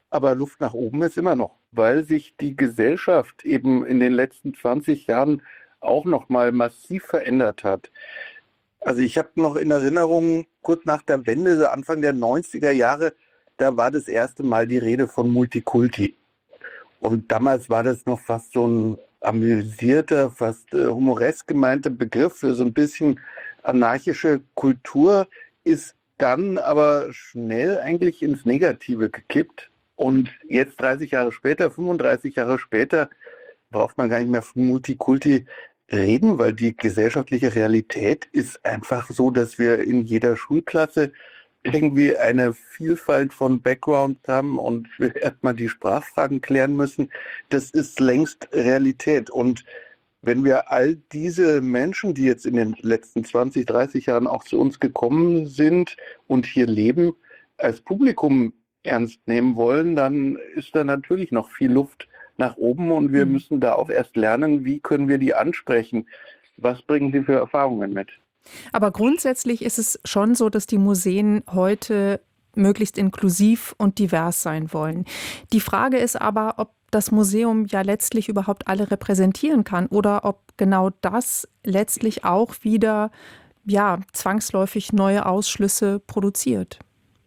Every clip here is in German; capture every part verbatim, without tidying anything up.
aber Luft nach oben ist immer noch, weil sich die Gesellschaft eben in den letzten zwanzig Jahren auch noch mal massiv verändert hat. Also ich habe noch in Erinnerung, kurz nach der Wende, so Anfang der neunziger Jahre, da war das erste Mal die Rede von Multikulti. Und damals war das noch fast so ein amüsierter, fast äh, humoresk gemeinter Begriff für so ein bisschen anarchische Kultur, ist dann aber schnell eigentlich ins Negative gekippt. Und jetzt dreißig Jahre später, fünfunddreißig Jahre später, braucht man gar nicht mehr von Multikulti reden, weil die gesellschaftliche Realität ist einfach so, dass wir in jeder Schulklasse irgendwie eine Vielfalt von Backgrounds haben und wir erstmal die Sprachfragen klären müssen. Das ist längst Realität. Und wenn wir all diese Menschen, die jetzt in den letzten zwanzig, dreißig Jahren auch zu uns gekommen sind und hier leben, als Publikum ernst nehmen wollen, dann ist da natürlich noch viel Luft nach oben und wir Mhm. müssen da auch erst lernen, wie können wir die ansprechen. Was bringen sie für Erfahrungen mit? Aber grundsätzlich ist es schon so, dass die Museen heute möglichst inklusiv und divers sein wollen. Die Frage ist aber, ob das Museum ja letztlich überhaupt alle repräsentieren kann oder ob genau das letztlich auch wieder ja, zwangsläufig neue Ausschlüsse produziert.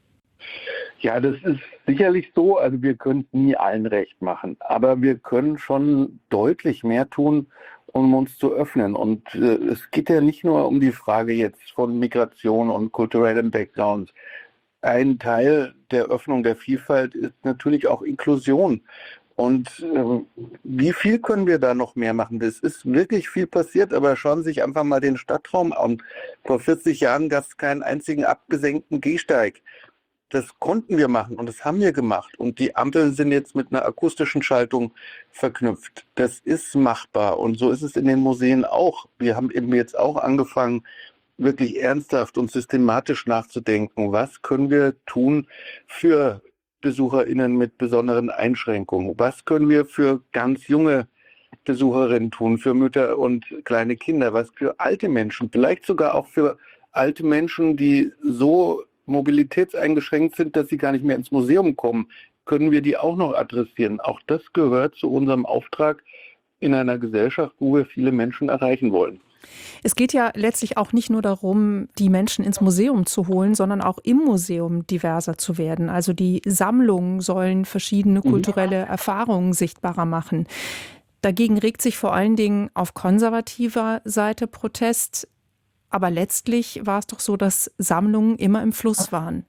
Ja, das ist sicherlich so. Also wir können nie allen recht machen, aber wir können schon deutlich mehr tun, um uns zu öffnen. Und äh, es geht ja nicht nur um die Frage jetzt von Migration und kulturellem Background. Ein Teil der Öffnung der Vielfalt ist natürlich auch Inklusion. Und äh, wie viel können wir da noch mehr machen? Es ist wirklich viel passiert, aber schauen Sie sich einfach mal den Stadtraum an. Vor vierzig Jahren gab es keinen einzigen abgesenkten Gehsteig. Das konnten wir machen und das haben wir gemacht. Und die Ampeln sind jetzt mit einer akustischen Schaltung verknüpft. Das ist machbar und so ist es in den Museen auch. Wir haben eben jetzt auch angefangen, wirklich ernsthaft und systematisch nachzudenken, was können wir tun für BesucherInnen mit besonderen Einschränkungen? Was können wir für ganz junge Besucherinnen tun, für Mütter und kleine Kinder? Was für alte Menschen? Vielleicht sogar auch für alte Menschen, die so mobilitätseingeschränkt sind, dass sie gar nicht mehr ins Museum kommen, können wir die auch noch adressieren. Auch das gehört zu unserem Auftrag in einer Gesellschaft, wo wir viele Menschen erreichen wollen. Es geht ja letztlich auch nicht nur darum, die Menschen ins Museum zu holen, sondern auch im Museum diverser zu werden. Also die Sammlungen sollen verschiedene kulturelle Erfahrungen sichtbarer machen. Dagegen regt sich vor allen Dingen auf konservativer Seite Protest. Aber letztlich war es doch so, dass Sammlungen immer im Fluss waren.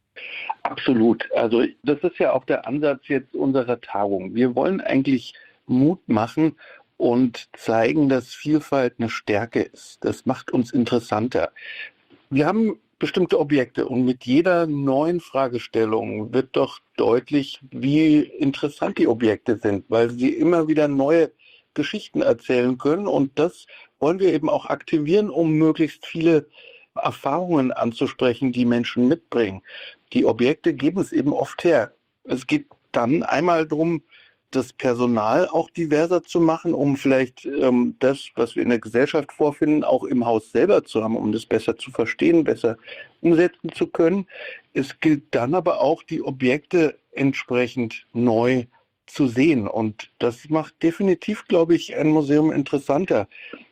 Absolut. Also das ist ja auch der Ansatz jetzt unserer Tagung. Wir wollen eigentlich Mut machen und zeigen, dass Vielfalt eine Stärke ist. Das macht uns interessanter. Wir haben bestimmte Objekte und mit jeder neuen Fragestellung wird doch deutlich, wie interessant die Objekte sind, weil sie immer wieder neue Geschichten erzählen können und das wollen wir eben auch aktivieren, um möglichst viele Erfahrungen anzusprechen, die Menschen mitbringen. Die Objekte geben es eben oft her. Es geht dann einmal darum, das Personal auch diverser zu machen, um vielleicht ähm, das, was wir in der Gesellschaft vorfinden, auch im Haus selber zu haben, um das besser zu verstehen, besser umsetzen zu können. Es gilt dann aber auch, die Objekte entsprechend neu zu sehen. Und das macht definitiv, glaube ich, ein Museum interessanter.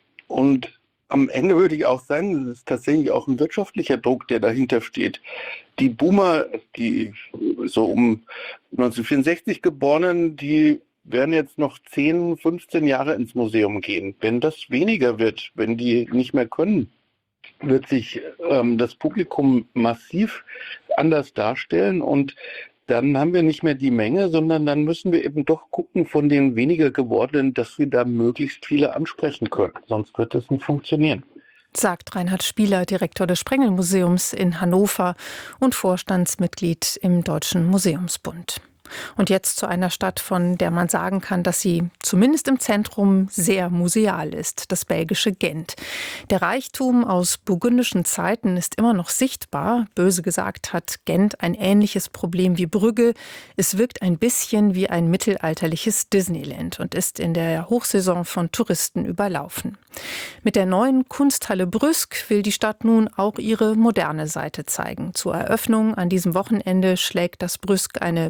Und am Ende würde ich auch sagen, es ist tatsächlich auch ein wirtschaftlicher Druck, der dahinter steht. Die Boomer, die so um neunzehnhundertvierundsechzig Geborenen, die werden jetzt noch zehn, fünfzehn Jahre ins Museum gehen. Wenn das weniger wird, wenn die nicht mehr können, wird sich ähm, das Publikum massiv anders darstellen und dann haben wir nicht mehr die Menge, sondern dann müssen wir eben doch gucken von den weniger gewordenen, dass wir da möglichst viele ansprechen können. Sonst wird das nicht funktionieren. Sagt Reinhard Spieler, Direktor des Sprengel-Museums in Hannover und Vorstandsmitglied im Deutschen Museumsbund. Und jetzt zu einer Stadt, von der man sagen kann, dass sie zumindest im Zentrum sehr museal ist, das belgische Gent. Der Reichtum aus burgundischen Zeiten ist immer noch sichtbar. Böse gesagt hat Gent ein ähnliches Problem wie Brügge. Es wirkt ein bisschen wie ein mittelalterliches Disneyland und ist in der Hochsaison von Touristen überlaufen. Mit der neuen Kunsthalle Brüsk will die Stadt nun auch ihre moderne Seite zeigen. Zur Eröffnung an diesem Wochenende schlägt das Brüsk eine Brücke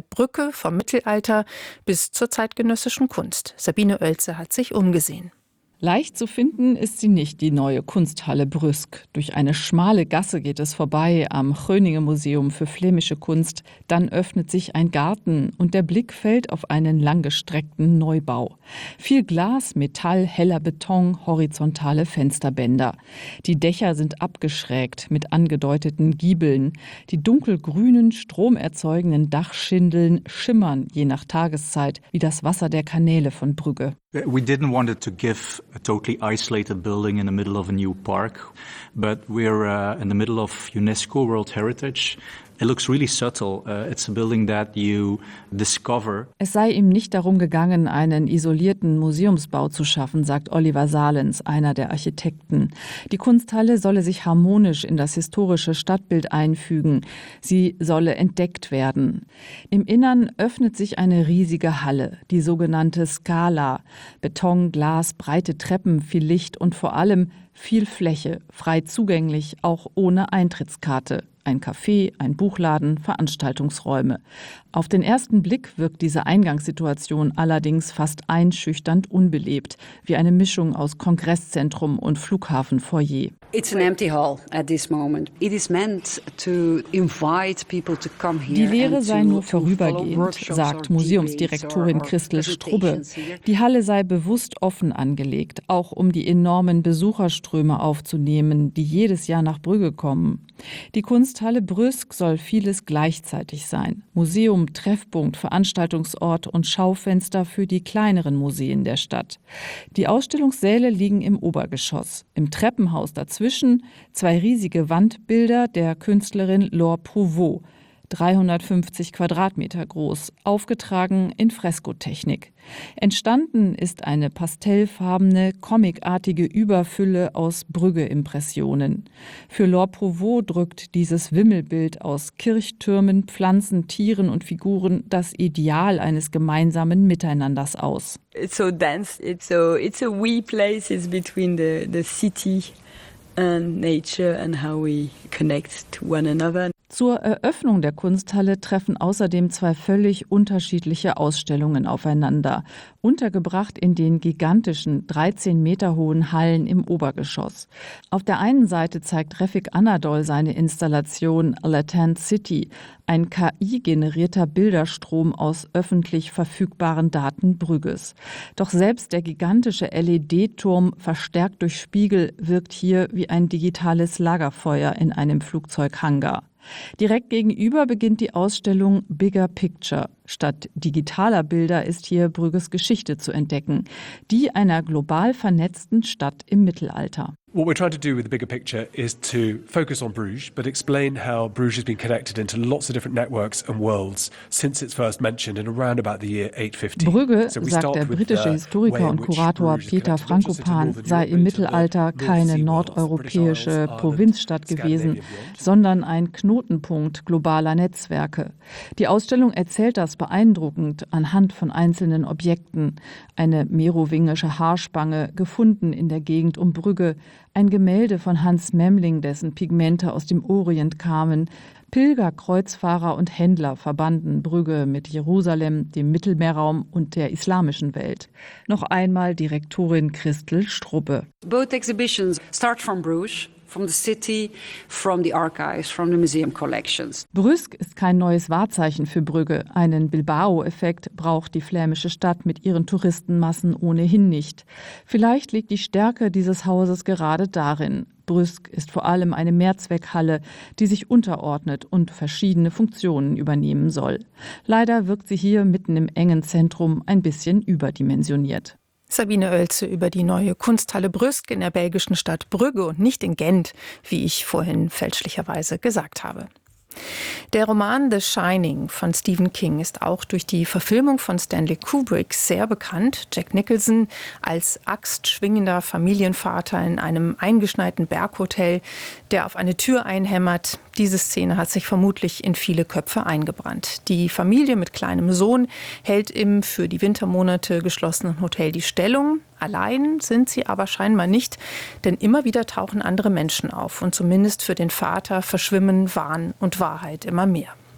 vom Mittelalter bis zur zeitgenössischen Kunst. Sabine Oelze hat sich umgesehen. Leicht zu finden ist sie nicht, die neue Kunsthalle Brüsk. Durch eine schmale Gasse geht es vorbei am Groningen-Museum für flämische Kunst. Dann öffnet sich ein Garten und der Blick fällt auf einen langgestreckten Neubau. Viel Glas, Metall, heller Beton, horizontale Fensterbänder. Die Dächer sind abgeschrägt mit angedeuteten Giebeln. Die dunkelgrünen, stromerzeugenden Dachschindeln schimmern je nach Tageszeit wie das Wasser der Kanäle von Brügge. We didn't want it to give a totally isolated building in the middle of a new park, but we're uh, in the middle of UNESCO World Heritage. It looks really subtle. Uh, it's a building that you discover. Es sei ihm nicht darum gegangen, einen isolierten Museumsbau zu schaffen, sagt Oliver Salens, einer der Architekten. Die Kunsthalle solle sich harmonisch in das historische Stadtbild einfügen. Sie solle entdeckt werden. Im Innern öffnet sich eine riesige Halle, die sogenannte Scala. Beton, Glas, breite Treppen, viel Licht und vor allem viel Fläche, frei zugänglich, auch ohne Eintrittskarte. Ein Café, ein Buchladen, Veranstaltungsräume. Auf den ersten Blick wirkt diese Eingangssituation allerdings fast einschüchternd unbelebt, wie eine Mischung aus Kongresszentrum und Flughafenfoyer. It's an empty hall at this moment. It is meant to invite people to come here. Die Lehre sei nur vorübergehend, sagt Museumsdirektorin Christel Strubbe. Die Halle sei bewusst offen angelegt, auch um die enormen Besucherströme aufzunehmen, die jedes Jahr nach Brügge kommen. Die Kunsthalle Brüsk soll vieles gleichzeitig sein. Museum, Treffpunkt, Veranstaltungsort und Schaufenster für die kleineren Museen der Stadt. Die Ausstellungssäle liegen im Obergeschoss. Im Treppenhaus dazwischen zwei riesige Wandbilder der Künstlerin Laure Prouvost. dreihundertfünfzig Quadratmeter groß, aufgetragen in Freskotechnik. Entstanden ist eine pastellfarbene, comicartige Überfülle aus Brügge-Impressionen. Für Laure Prouvost drückt dieses Wimmelbild aus Kirchtürmen, Pflanzen, Tieren und Figuren das Ideal eines gemeinsamen Miteinanders aus. It's so dense, it's so it's a wee place, it's between the the city and nature and how we connect to one another. Zur Eröffnung der Kunsthalle treffen außerdem zwei völlig unterschiedliche Ausstellungen aufeinander, untergebracht in den gigantischen dreizehn Meter hohen Hallen im Obergeschoss. Auf der einen Seite zeigt Refik Anadol seine Installation Latent City, ein K I-generierter Bilderstrom aus öffentlich verfügbaren Daten Brügges. Doch selbst der gigantische L E D-Turm, verstärkt durch Spiegel, wirkt hier wie ein digitales Lagerfeuer in einem Flugzeughangar. Direkt gegenüber beginnt die Ausstellung Bigger Picture. Statt digitaler Bilder ist hier Brügges Geschichte zu entdecken, die einer global vernetzten Stadt im Mittelalter. What we're trying to do with the Bigger Picture is to focus on Bruges, but explain how Bruges has been connected into lots of different networks and worlds since it's first mentioned in around about the year eight fifty. Brügge, so sagt der britische Historiker und Kurator Peter Frankopan, sei im Mittelalter keine nordeuropäische Provinzstadt gewesen, sondern ein Knotenpunkt globaler Netzwerke. Die Ausstellung erzählt das beeindruckend anhand von einzelnen Objekten. Eine merowingische Haarspange, gefunden in der Gegend um Brügge, ein Gemälde von Hans Memling, dessen Pigmente aus dem Orient kamen. Pilger, Kreuzfahrer und Händler verbanden Brügge mit Jerusalem, dem Mittelmeerraum und der islamischen Welt. Noch einmal Direktorin Christel Strubbe. Both exhibitions start from Bruges. From the city, from the archives, from the museum collections. Brüsk ist kein neues Wahrzeichen für Brügge. Einen Bilbao-Effekt braucht die flämische Stadt mit ihren Touristenmassen ohnehin nicht. Vielleicht liegt die Stärke dieses Hauses gerade darin. Brüsk ist vor allem eine Mehrzweckhalle, die sich unterordnet und verschiedene Funktionen übernehmen soll. Leider wirkt sie hier mitten im engen Zentrum ein bisschen überdimensioniert. Sabine Oelze über die neue Kunsthalle Brüsk in der belgischen Stadt Brügge und nicht in Gent, wie ich vorhin fälschlicherweise gesagt habe. Der Roman The Shining von Stephen King ist auch durch die Verfilmung von Stanley Kubrick sehr bekannt. Jack Nicholson als axtschwingender Familienvater in einem eingeschneiten Berghotel, der auf eine Tür einhämmert. Diese Szene hat sich vermutlich in viele Köpfe eingebrannt. Die Familie mit kleinem Sohn hält im für die Wintermonate geschlossenen Hotel die Stellung. Allein sind sie aber scheinbar nicht, denn immer wieder tauchen andere Menschen auf und zumindest für den Vater verschwimmen Wahn und Wahrheit immer mehr.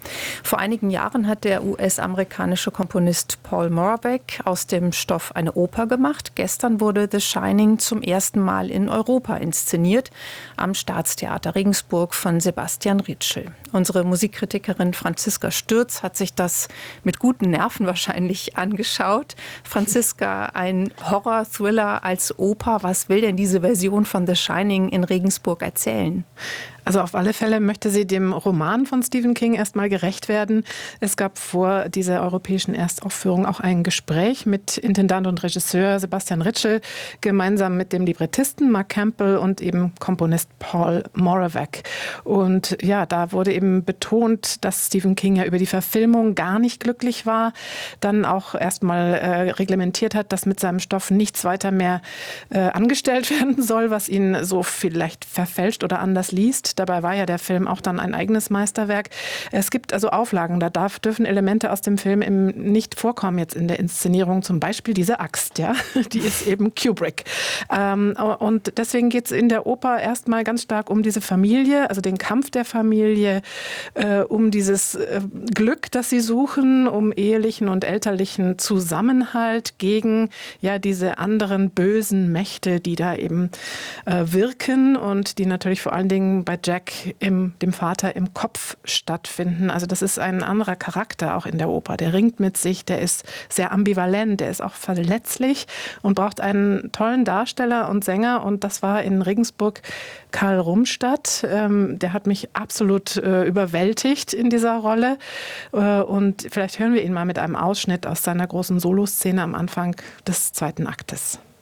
Vor einigen Jahren hat der U S-amerikanische Komponist Paul Moravec aus dem Stoff eine Oper gemacht. Gestern wurde The Shining zum ersten Mal in Europa inszeniert, am Staatstheater Regensburg von Sebastian Ritschl. Unsere Musikkritikerin Franziska Stürz hat sich das mit guten Nerven wahrscheinlich angeschaut. Franziska, ein Horror-Thriller als Oper. Was will denn diese Version von The Shining in Regensburg erzählen? Also auf alle Fälle möchte sie dem Roman von Stephen King erstmal gerecht werden. Es gab vor dieser europäischen Erstaufführung auch ein Gespräch mit Intendant und Regisseur Sebastian Ritschl, gemeinsam mit dem Librettisten Mark Campbell und eben Komponist Paul Moravec. Und ja, da wurde eben betont, dass Stephen King ja über die Verfilmung gar nicht glücklich war, dann auch erstmal äh, reglementiert hat, dass mit seinem Stoff nichts weiter mehr äh, angestellt werden soll, was ihn so vielleicht verfälscht oder anders liest. Dabei war ja der Film auch dann ein eigenes Meisterwerk. Es gibt also Auflagen, da darf, dürfen Elemente aus dem Film eben nicht vorkommen jetzt in der Inszenierung. Zum Beispiel diese Axt, ja, die ist eben Kubrick. Ähm, und deswegen geht es in der Oper erstmal ganz stark um diese Familie, also den Kampf der Familie, äh, um dieses äh, Glück, das sie suchen, um ehelichen und elterlichen Zusammenhalt gegen ja diese anderen bösen Mächte, die da eben äh, wirken und die natürlich vor allen Dingen bei Jack, im, dem Vater, im Kopf stattfinden. Also das ist ein anderer Charakter auch in der Oper. Der ringt mit sich, der ist sehr ambivalent, der ist auch verletzlich und braucht einen tollen Darsteller und Sänger. Und das war in Regensburg Karl Rumstadt. Ähm, der hat mich absolut äh, überwältigt in dieser Rolle. Äh, und vielleicht hören wir ihn mal mit einem Ausschnitt aus seiner großen Soloszene am Anfang des zweiten Aktes.